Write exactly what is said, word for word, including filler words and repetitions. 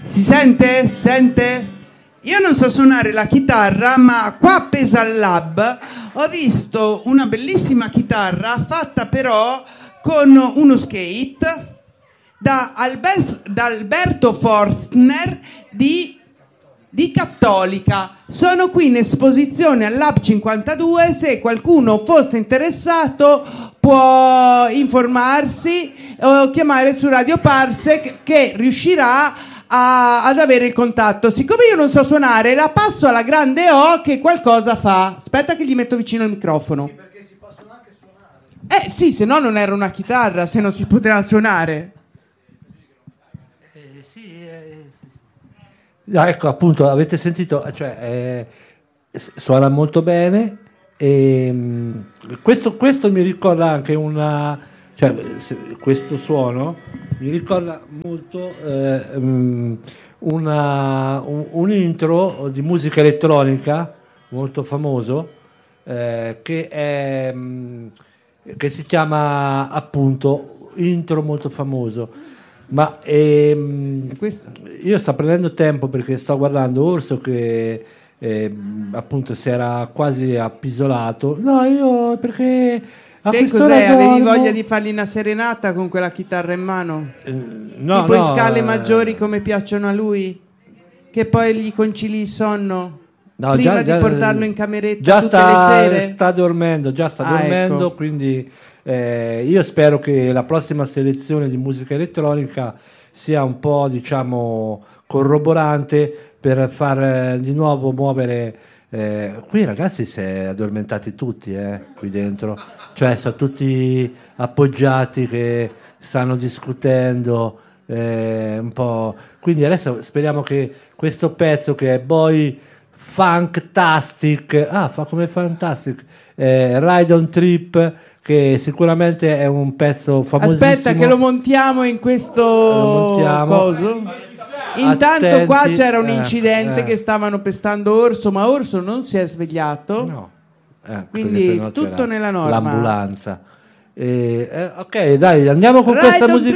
Si sente? Si sente? Io non so suonare la chitarra, ma qua appesa al lab ho visto una bellissima chitarra fatta però con uno skate da, Albe- da Alberto Forstner di, di Cattolica. Sono qui in esposizione al Lab cinquantadue, se qualcuno fosse interessato può informarsi o chiamare su Radio Parsec che riuscirà A, ad avere il contatto. Siccome io non so suonare, la passo alla grande O che qualcosa fa. Aspetta che gli metto vicino il microfono. Sì, perché si possono anche suonare. Eh sì, se no non era una chitarra, se non si poteva suonare. Eh, sì, eh, sì. No, ecco, appunto, avete sentito, cioè, eh, suona molto bene e mh, questo, questo mi ricorda anche una, cioè, questo suono mi ricorda molto eh, um, una, un, un intro di musica elettronica molto famoso eh, che, è, um, che si chiama appunto intro molto famoso. Ma ehm, io sto prendendo tempo perché sto guardando Orso che eh, appunto si era quasi appisolato. No, io perché... Te cos'è? Avevi voglia di fargli una serenata con quella chitarra in mano? Eh, no, tipo no, in scale eh, maggiori come piacciono a lui? Che poi gli concili il sonno? no, prima già, di già, portarlo in cameretta già tutte sta, le sere? sta dormendo, già sta Ah, dormendo, ecco. quindi eh, io spero che la prossima selezione di musica elettronica sia un po', diciamo, corroborante per far eh, di nuovo muovere. Eh, qui ragazzi si è addormentati tutti eh, qui dentro, cioè sono tutti appoggiati che stanno discutendo eh, un po', quindi adesso speriamo che questo pezzo che è Boy Funktastic, ah fa come Fantastic, eh, Ride on Trip, che sicuramente è un pezzo famosissimo. Aspetta che lo montiamo in questo lo montiamo. Coso. Intanto Attenti, qua c'era un eh, incidente eh. che stavano pestando Orso, ma Orso non si è svegliato. No. Eh, quindi tutto nella norma. L'ambulanza. Eh, eh, ok, dai, andiamo con Ride questa on musica